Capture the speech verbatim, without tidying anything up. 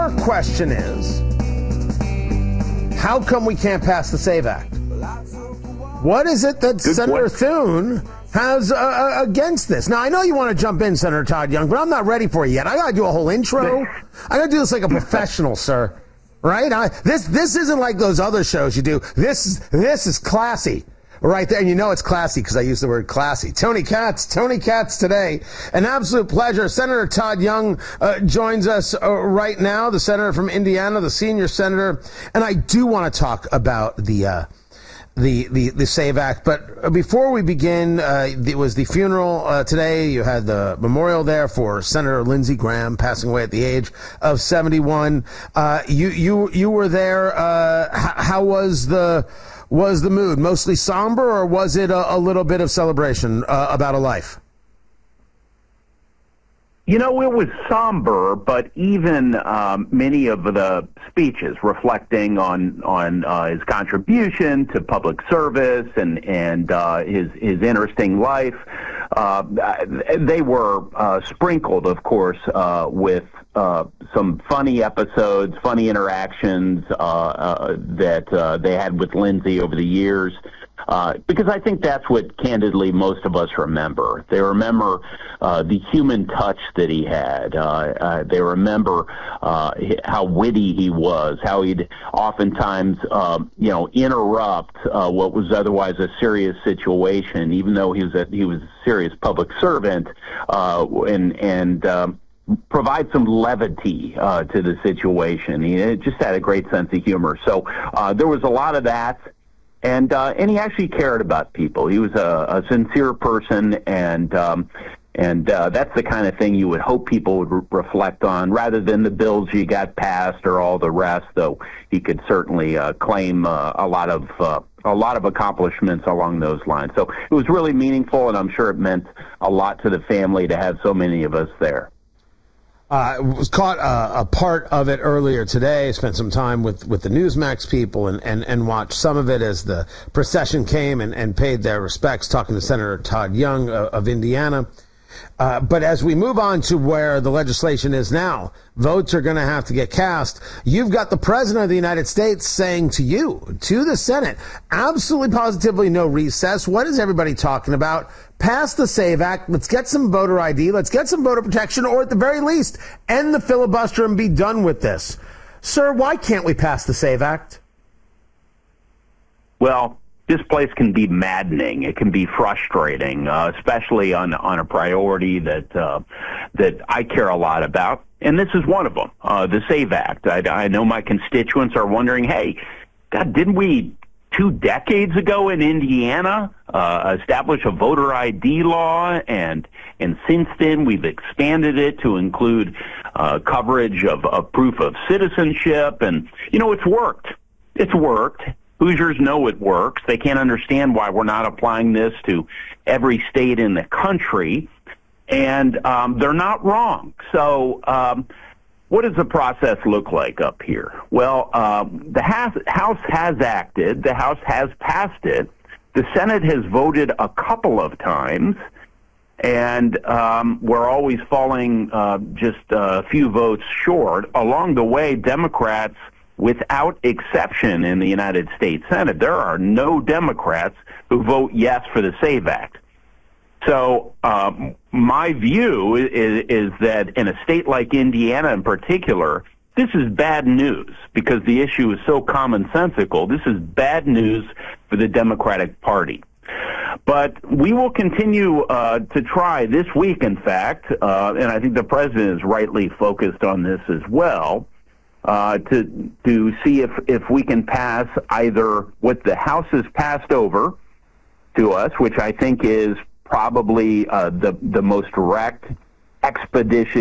Our question is, how come we can't pass the SAVE Act? What is it that Good Senator point. Thune has uh, against this? Now, I know you want to jump in, Senator Todd Young, but I'm not ready for it yet. I got to do a whole intro. I got to do this like a professional, sir. Right? I, this this isn't like those other shows you do. This this is classy. Right there, and you know it's classy because I use the word classy. Tony Katz, Tony Katz today. An absolute pleasure. Senator Todd Young uh, joins us uh, right now, the senator from Indiana, the senior senator. And I do want to talk about the uh, the, the the SAVE Act. But before we begin, uh, it was the funeral uh, today. You had the memorial there for Senator Lindsey Graham, passing away at the age of seventy-one. Uh, you you you were there. Uh, h- how was the Was the mood mostly somber, or was it a, a little bit of celebration uh, about a life? You know, it was somber, but even um, many of the speeches reflecting on on uh, his contribution to public service and and uh, his his interesting life, uh, they were uh, sprinkled, of course, uh, with uh, some funny episodes, funny interactions uh, uh, that uh, they had with Lindsey over the years. Uh, because I think that's what, candidly, most of us remember. They remember uh, the human touch that he had. Uh, uh, they remember uh, how witty he was, how he'd oftentimes, uh, you know, interrupt uh, what was otherwise a serious situation, even though he was a, he was a serious public servant, uh, and and. Um, provide some levity uh, to the situation. He just had a great sense of humor. So uh, there was a lot of that. And uh, and he actually cared about people. He was a, a sincere person, and um, and uh, that's the kind of thing you would hope people would re- reflect on, rather than the bills you got passed or all the rest. Though he could certainly uh, claim uh, a lot of uh, a lot of accomplishments along those lines. So it was really meaningful, and I'm sure it meant a lot to the family to have so many of us there. I uh, was caught uh, a part of it earlier today, spent some time with, with the Newsmax people and, and, and watched some of it as the procession came and, and paid their respects, talking to Senator Todd Young uh, of Indiana. Uh, but as we move on to where the legislation is now, votes are going to have to get cast. You've got the President of the United States saying to you, to the Senate, absolutely positively no recess. What is everybody talking about? Pass the SAVE Act. Let's get some voter I D. Let's get some voter protection, or at the very least, end the filibuster and be done with this. Sir, why can't we pass the SAVE Act? Well, this place can be maddening. It can be frustrating, uh, especially on on a priority that uh, that I care a lot about, and this is one of them. Uh, the SAVE Act. I, I know my constituents are wondering, hey, God, didn't we two decades ago in Indiana uh, establish a voter I D law, and and since then we've expanded it to include uh, coverage of, of proof of citizenship, and you know it's worked. It's worked. Hoosiers know it works. They can't understand why we're not applying this to every state in the country, and um, they're not wrong. So um, what does the process look like up here? Well, um, the House, House has acted. The House has passed it. The Senate has voted a couple of times, and um, we're always falling uh, just a few votes short. Along the way, Democrats, without exception in the United States Senate, there are no Democrats who vote yes for the SAVE Act. So um, my view is, is that in a state like Indiana in particular, this is bad news because the issue is so commonsensical. This is bad news for the Democratic Party. But we will continue uh, to try this week, in fact, uh, and I think the president is rightly focused on this as well, Uh, to to see if, if we can pass either what the House has passed over to us, which I think is probably uh, the the most direct, expeditious